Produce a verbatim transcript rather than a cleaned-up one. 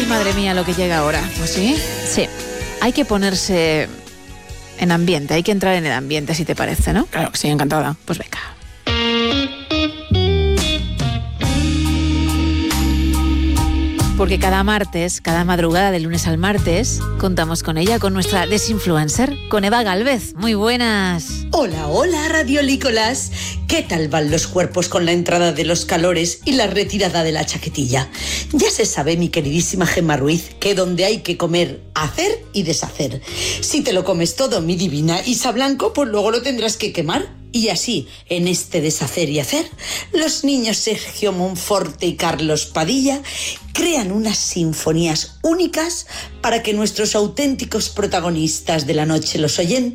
Ay, madre mía, lo que llega ahora. ¿Pues sí? Sí. Hay que ponerse en ambiente, hay que entrar en el ambiente, si te parece, ¿no? Claro que sí, encantada. Pues venga. Porque cada martes, cada madrugada de lunes al martes, contamos con ella, con nuestra desinfluencer, con Eva Gálvez. Muy buenas. Hola, hola, radiolícolas. ¿Qué tal van los cuerpos con la entrada de los calores y la retirada de la chaquetilla? Ya se sabe, mi queridísima Gemma Ruiz, que donde hay que comer, hacer y deshacer. Si te lo comes todo, mi divina Isa Blanco, pues luego lo tendrás que quemar. Y así, en este deshacer y hacer, los niños Sergio Monforte y Carlos Padilla crean unas sinfonías únicas para que nuestros auténticos protagonistas de la noche, los oyentes,